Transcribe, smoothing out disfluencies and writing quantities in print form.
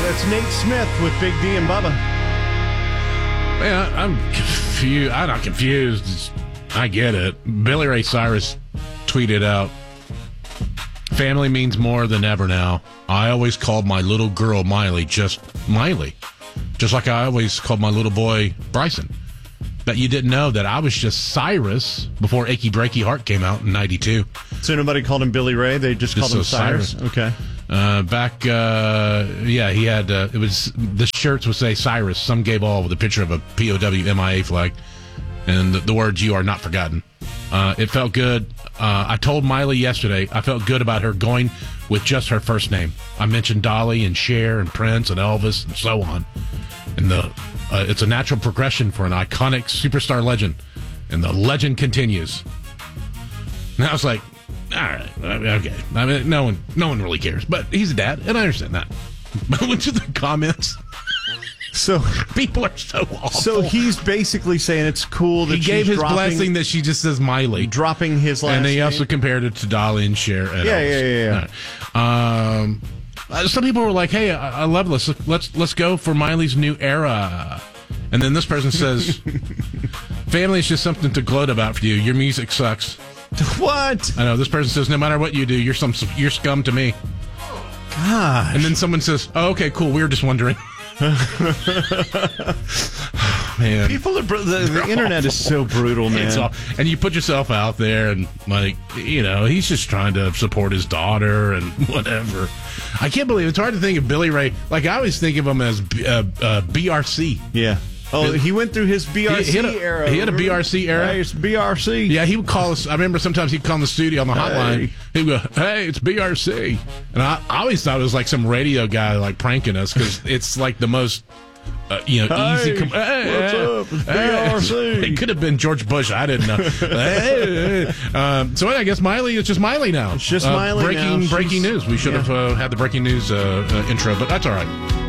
It's Nate Smith with Big D and Bubba. Man, I'm confused. I'm not confused. I get it. Billy Ray Cyrus tweeted out, "Family means more than ever now. I always called my little girl Miley just Miley. Just like I always called my little boy Bryson. But you didn't know that I was just Cyrus before Achy Breaky Heart came out in 92. So nobody called him Billy Ray? They just called him Cyrus? Okay. He had, it was, the shirts would say Cyrus, some gave all with a picture of a POW MIA flag, and the words, "You are not forgotten." It felt good. I told Miley yesterday, I felt good about her going with just her first name. I mentioned Dolly and Cher and Prince and Elvis and so on. And it's a natural progression for an iconic superstar legend. And the legend continues. And I was like, all right, okay. I mean, no one really cares. But he's a dad, and I understand that. But I went to the comments. So people are so awful. So he's basically saying it's cool that he gave his blessing that she just says Miley, dropping his last name. And he also compared it to Dolly and Cher. And yeah. Some people were like, "Hey, I love this. Let's go for Miley's new era." And then this person says, "Family is just something to gloat about for you. Your music sucks." What? I know. This person says, "No matter what you do, you're scum to me." God. And then someone says, "Oh, okay, cool. We were just wondering." Man, people are the internet is so brutal, man. And you put yourself out there, and he's just trying to support his daughter and whatever. I can't believe it's hard to think of Billy Ray. Like, I always think of him as BRC. Yeah. Oh, he went through his BRC era. He had a BRC era. Hey, it's BRC. Yeah, he would call us. I remember sometimes he'd call in the studio on the hotline. He'd go, "Hey, it's BRC." And I always thought it was like some radio guy like pranking us, because it's like the most, easy. Hey, what's up? It's BRC. It could have been George Bush. I didn't know. So I guess Miley is just Miley now. It's just Miley now. Breaking news. We should have had the breaking news intro, but that's all right.